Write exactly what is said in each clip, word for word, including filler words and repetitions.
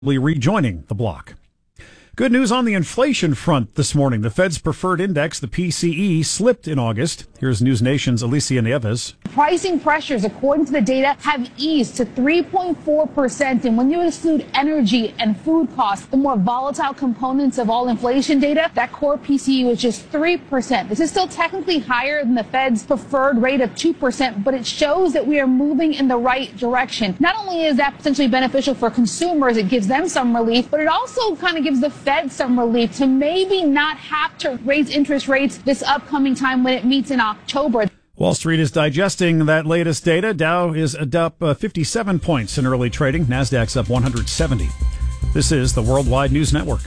rejoining the block. Good news on the inflation front this morning. The Fed's preferred index, the P C E, slipped in August. Here's News Nation's Alicia Nieves. Pricing pressures, according to the data, have eased to three point four percent. And when you exclude energy and food costs, the more volatile components of all inflation data, that core P C E was just three percent. This is still technically higher than the Fed's preferred rate of two percent, but it shows that we are moving in the right direction. Not only is that potentially beneficial for consumers, it gives them some relief, but it also kind of gives the Fed some relief to maybe not have to raise interest rates this upcoming time when it meets in October. Wall Street is digesting that latest data. Dow is up uh, fifty-seven points in early trading. Nasdaq's up one hundred seventy. This is the Worldwide News Network.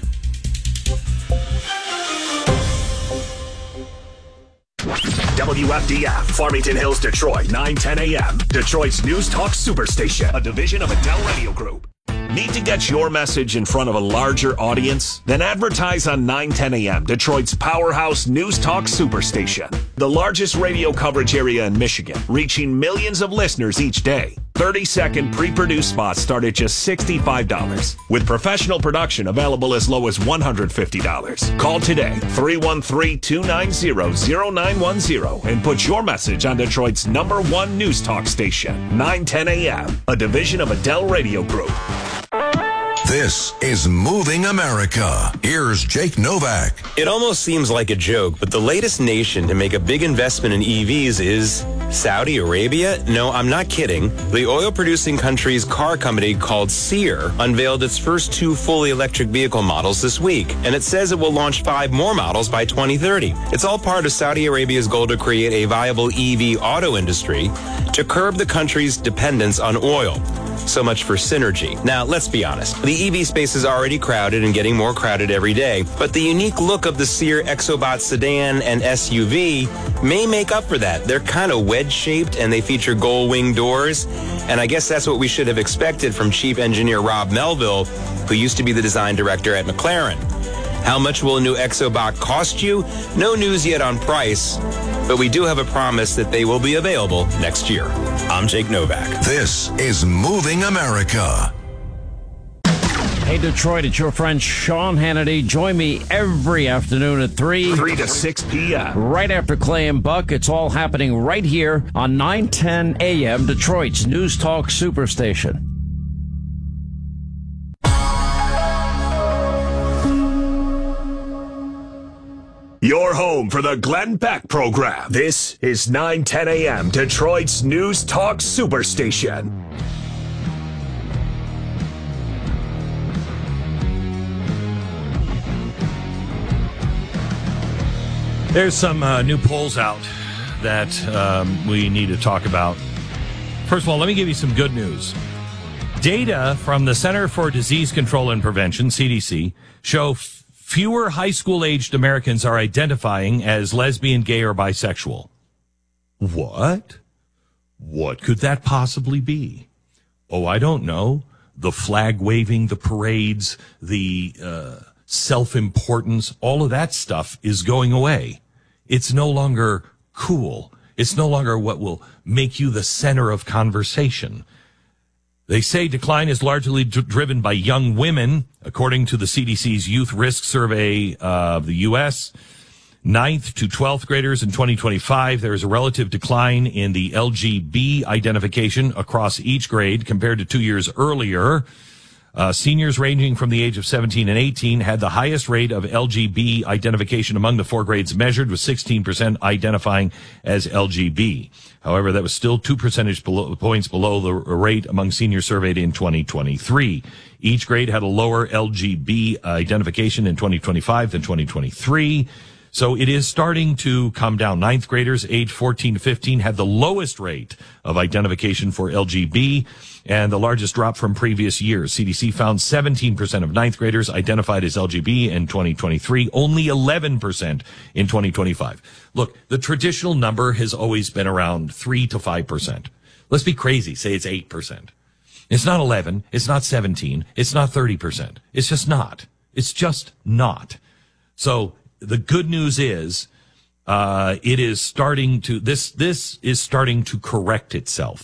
W F D F, Farmington Hills, Detroit, nine ten a.m. Detroit's News Talk Superstation, a division of Adele Radio Group. Need to get your message in front of a larger audience? Then advertise on nine ten a.m., Detroit's powerhouse News Talk Superstation. The largest radio coverage area in Michigan, reaching millions of listeners each day. thirty-second pre-produced spots start at just sixty-five dollars, with professional production available as low as one hundred fifty dollars. Call today, three one three, two nine zero, zero nine one zero, and put your message on Detroit's number one News Talk station, nine ten a.m., a division of Adele Radio Group. This is Moving America. Here's Jake Novak. It almost seems like a joke, but the latest nation to make a big investment in E Vs is Saudi Arabia. No, I'm not kidding. The oil-producing country's car company called Seer unveiled its first two fully electric vehicle models this week, and it says it will launch five more models by twenty thirty. It's all part of Saudi Arabia's goal to create a viable E V auto industry to curb the country's dependence on oil. So much for synergy. Now, let's be honest. The E V space is already crowded and getting more crowded every day, but the unique look of the Seer Exobot sedan and S U V may make up for that. They're kind of wedge-shaped and they feature gold-wing doors, and I guess that's what we should have expected from Chief Engineer Rob Melville, who used to be the design director at McLaren. How much will a new Exobot cost you? No news yet on price, but we do have a promise that they will be available next year. I'm Jake Novak. This is Moving America. Hey, Detroit, it's your friend Sean Hannity. Join me every afternoon at three. three to six p.m. Right after Clay and Buck. It's all happening right here on nine ten a.m., Detroit's News Talk Superstation. Your home for the Glenn Beck program. This is nine ten a.m., Detroit's News Talk Superstation. There's some uh, new polls out that um, we need to talk about. First of all, let me give you some good news. Data from the Center for Disease Control and Prevention, C D C, show f- fewer high school-aged Americans are identifying as lesbian, gay, or bisexual. What? What could that possibly be? Oh, I don't know. The flag waving, the parades, the uh, self-importance, all of that stuff is going away. It's no longer cool. It's no longer what will make you the center of conversation. They say decline is largely d- driven by young women, according to the C D C's Youth Risk Survey of the U S Ninth to twelfth graders in twenty twenty-five, there is a relative decline in the L G B identification across each grade compared to two years earlier. Uh, seniors ranging from the age of seventeen and eighteen had the highest rate of L G B identification among the four grades measured, with sixteen percent identifying as L G B. However, that was still two percentage below, points below the rate among seniors surveyed in twenty twenty-three. Each grade had a lower L G B identification in twenty twenty-five than twenty twenty-three. So it is starting to come down. Ninth graders age fourteen to fifteen had the lowest rate of identification for L G B and the largest drop from previous years. C D C found seventeen percent of ninth graders identified as L G B in twenty twenty-three, only eleven percent in twenty twenty-five. Look, the traditional number has always been around three to five percent. Let's be crazy, say it's eight percent. It's not eleven, it's not seventeen, it's not thirty percent. It's just not. It's just not. So the good news is, uh, it is starting to, this, this is starting to correct itself.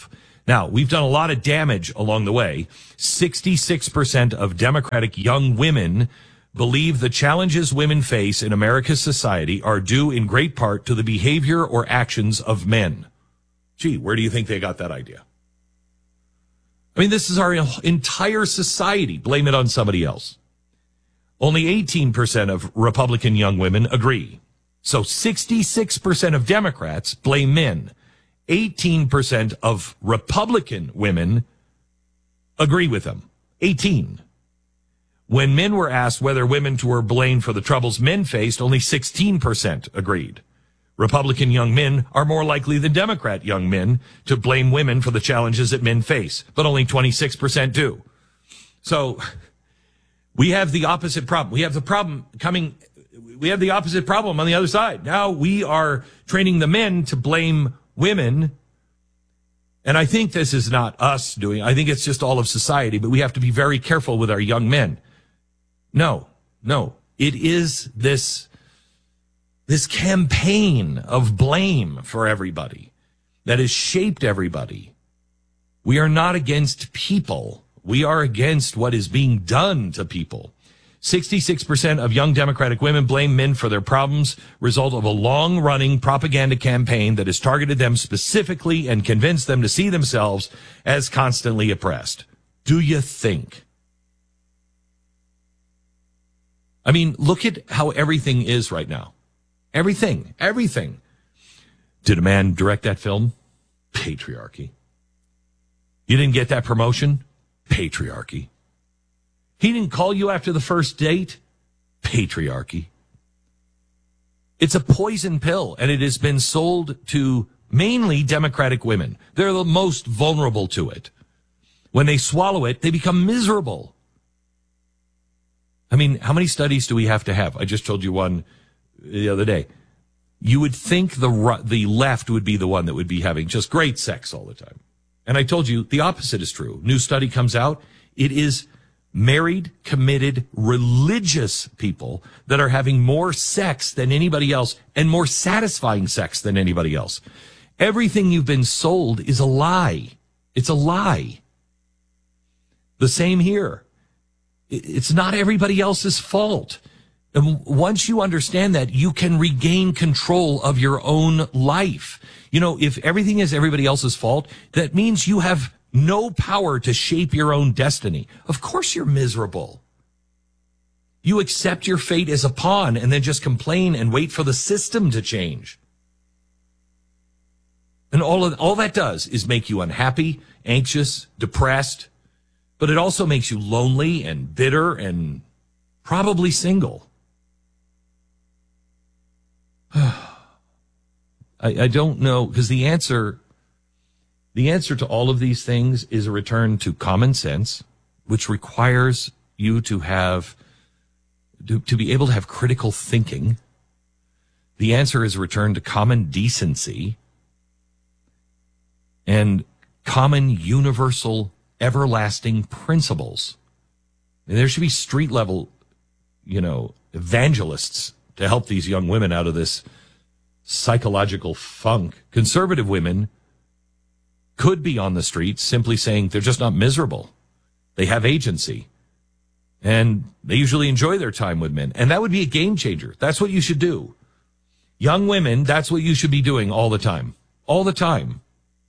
Now, we've done a lot of damage along the way. sixty-six percent of Democratic young women believe the challenges women face in America's society are due in great part to the behavior or actions of men. Gee, where do you think they got that idea? I mean, this is our entire society. Blame it on somebody else. Only eighteen percent of Republican young women agree. So sixty-six percent of Democrats blame men. eighteen percent of Republican women agree with them. eighteen. When men were asked whether women were blamed for the troubles men faced, only sixteen percent agreed. Republican young men are more likely than Democrat young men to blame women for the challenges that men face, but only twenty-six percent do. So we have the opposite problem. We have the problem coming, we have the opposite problem on the other side. Now we are training the men to blame women. And I think this is not us doing, I think it's just all of society, but we have to be very careful with our young men. No, no, it is this, this campaign of blame for everybody that has shaped everybody. We are not against people. We are against what is being done to people. sixty-six percent of young Democratic women blame men for their problems, result of a long-running propaganda campaign that has targeted them specifically and convinced them to see themselves as constantly oppressed. Do you think? I mean, look at how everything is right now. Everything, everything. Did a man direct that film? Patriarchy. You didn't get that promotion? Patriarchy. He didn't call you after the first date? Patriarchy. It's a poison pill, and it has been sold to mainly Democratic women. They're the most vulnerable to it. When they swallow it, they become miserable. I mean, how many studies do we have to have? I just told you one the other day. You would think the the left would be the one that would be having just great sex all the time. And I told you the opposite is true. New study comes out. It is married, committed, religious people that are having more sex than anybody else and more satisfying sex than anybody else. Everything you've been sold is a lie. It's a lie. The same here. It's not everybody else's fault. And once you understand that, you can regain control of your own life. You know, if everything is everybody else's fault, that means you have no power to shape your own destiny. Of course you're miserable. You accept your fate as a pawn and then just complain and wait for the system to change. And all of, all that does is make you unhappy, anxious, depressed, but it also makes you lonely and bitter and probably single. I, I don't know, because the answer, the answer to all of these things is a return to common sense, which requires you to have, to, to be able to have critical thinking. The answer is a return to common decency and common universal everlasting principles. And there should be street level, you know, evangelists to help these young women out of this psychological funk. Conservative women could be on the streets simply saying they're just not miserable. They have agency. And they usually enjoy their time with men. And that would be a game changer. That's what you should do. Young women, that's what you should be doing all the time. All the time.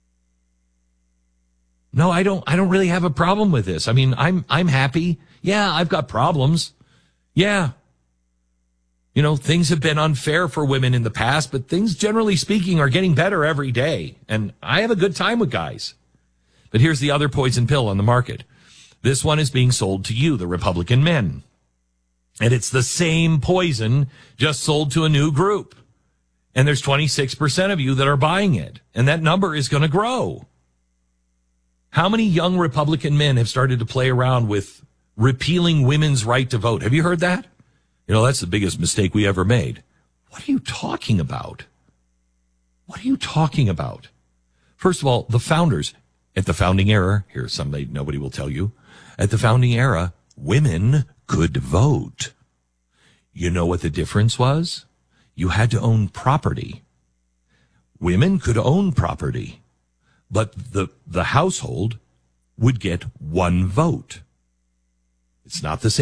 No, I don't, I don't really have a problem with this. I mean, I'm, I'm happy. Yeah, I've got problems. Yeah. You know, things have been unfair for women in the past, but things, generally speaking, are getting better every day. And I have a good time with guys. But here's the other poison pill on the market. This one is being sold to you, the Republican men. And it's the same poison, just sold to a new group. And there's twenty-six percent of you that are buying it. And that number is going to grow. How many young Republican men have started to play around with repealing women's right to vote? Have you heard that? You know, that's the biggest mistake we ever made. What are you talking about? What are you talking about? First of all, the founders, at the founding era, here's something nobody will tell you. At the founding era, women could vote. You know what the difference was? You had to own property. Women could own property, but the the household would get one vote. It's not the same.